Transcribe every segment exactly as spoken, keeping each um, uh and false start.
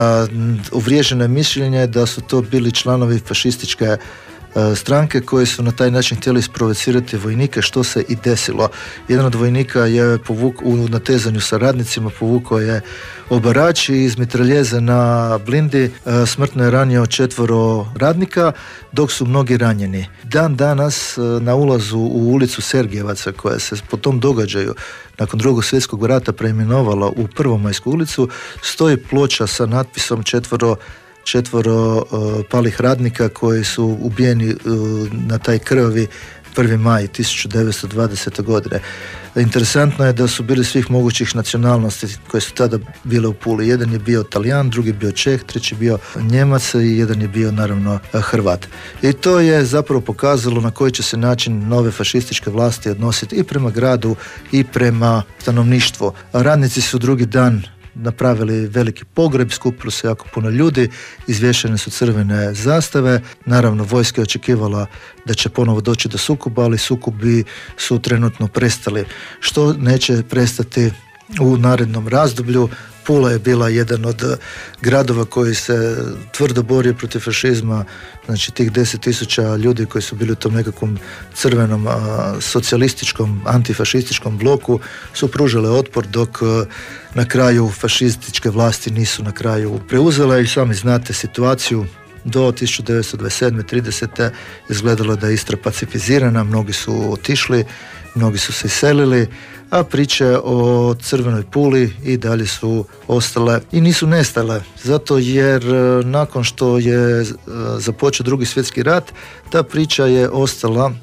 Uvriježeno je mišljenje da su to bili članovi fašističke stranke koji su na taj način htjeli isprovocirati vojnike, što se i desilo. Jedan od vojnika je povuk, u natezanju sa radnicima povukao je obarač i iz mitraljeze na blindi smrtno je ranio četvoro radnika, dok su mnogi ranjeni. Dan danas na ulazu u ulicu Sergejevaca, koja se po tom događaju nakon drugog svjetskog rata preimenovala u Prvomajsku ulicu, stoji ploča sa natpisom četvoro četvoro uh, palih radnika koji su ubijeni uh, na taj krvavi prvi maj tisuću devetsto dvadesete. godine. Interesantno je da su bili svih mogućih nacionalnosti koje su tada bile u Puli. Jedan je bio Talijan, drugi bio Čeh, treći bio Njemac i jedan je bio naravno Hrvat. I to je zapravo pokazalo na koji će se način nove fašističke vlasti odnositi i prema gradu i prema stanovništvu. Radnici su drugi dan napravili veliki pogreb, skupilo se jako puno ljudi, izvješene su crvene zastave. Naravno, vojska je očekivala da će ponovo doći do sukoba, ali sukobi su trenutno prestali, što neće prestati u narednom razdoblju. Pula je bila jedan od gradova koji se tvrdo borio protiv fašizma, znači tih deset tisuća ljudi koji su bili u tom nekakvom crvenom a, socijalističkom, antifašističkom bloku su pružale otpor, dok a, na kraju fašističke vlasti nisu na kraju preuzele. I sami znate situaciju, do tisuću devetsto dvadeset sedme. tridesete. izgledalo da je Istra pacifizirana, mnogi su otišli, mnogi su se iselili, a priče o Crvenoj Puli i dalje su ostale i nisu nestale, zato jer nakon što je započeo drugi svjetski rat, ta priča je ostala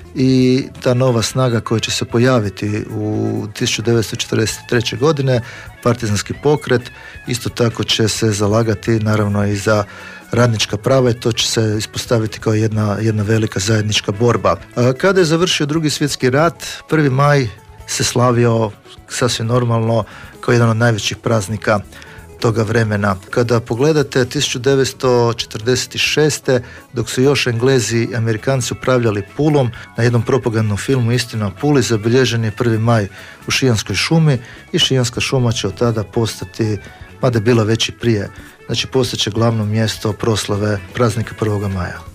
i ta nova snaga koja će se pojaviti u tisuću devetsto četrdeset treće. godine, partizanski pokret, isto tako će se zalagati naravno i za radnička prava i to će se ispostaviti kao jedna, jedna velika zajednička borba. Kada je završio drugi svjetski rat, prvi maj se slavio sasvim normalno kao jedan od najvećih praznika toga vremena. Kada pogledate tisuću devetsto četrdeset šeste. dok su još Englezi i Amerikanci upravljali Pulom, na jednom propagandnom filmu Istina o Puli zabilježen je prvi maj u Šijanskoj šumi i Šijanska šuma će od tada postati, mada je bila već i prije, znači postaće glavno mjesto proslave praznika prvoga maja.